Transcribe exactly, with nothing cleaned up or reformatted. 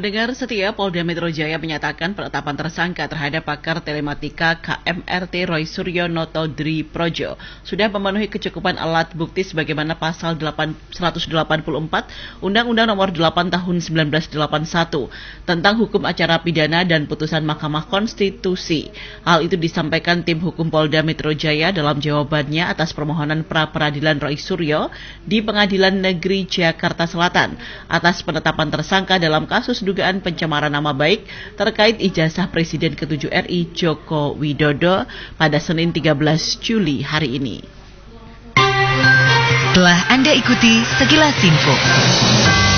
Pendengar setia, Polda Metro Jaya menyatakan penetapan tersangka terhadap pakar telematika K M R T Roy Suryo Noto Dri Projo sudah memenuhi kecukupan alat bukti sebagaimana pasal seratus delapan puluh empat Undang-Undang Nomor delapan Tahun seribu sembilan ratus delapan puluh satu tentang hukum acara pidana dan putusan Mahkamah Konstitusi. Hal itu disampaikan tim hukum Polda Metro Jaya dalam jawabannya atas permohonan pra-peradilan Roy Suryo di Pengadilan Negeri Jakarta Selatan atas penetapan tersangka dalam kasus dugaan pencemaran nama baik terkait ijazah Presiden ketujuh R I Joko Widodo pada Senin tiga belas Juli hari ini. Telah Anda ikuti sekilas info.